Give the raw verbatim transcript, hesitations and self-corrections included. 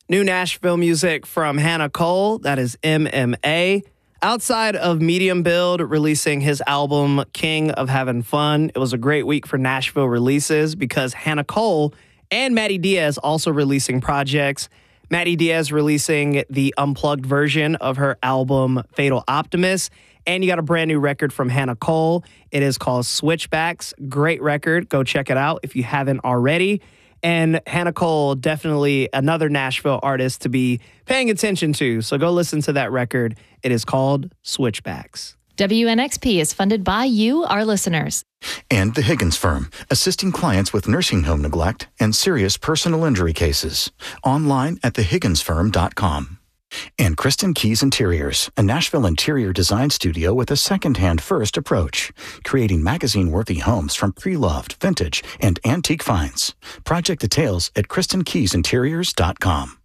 New Nashville music from Hannah Cole, that is M M A. Outside of Medium Build releasing his album King of Having Fun, it was a great week for Nashville releases because Hannah Cole and Maddie Diaz also releasing projects. Maddie Diaz releasing the unplugged version of her album Fatal Optimist. And you got a brand new record from Hannah Cole. It is called Switchbacks. Great record. Go check it out if you haven't already. And Hannah Cole, definitely another Nashville artist to be paying attention to. So go listen to that record. It is called Switchbacks. W N X P is funded by you, our listeners. And the Higgins Firm, assisting clients with nursing home neglect and serious personal injury cases. Online at the higgins firm dot com. And Kristen Keys Interiors, a Nashville interior design studio with a second-hand first approach, creating magazine-worthy homes from pre-loved, vintage, and antique finds. Project details at kristen keys interiors dot com.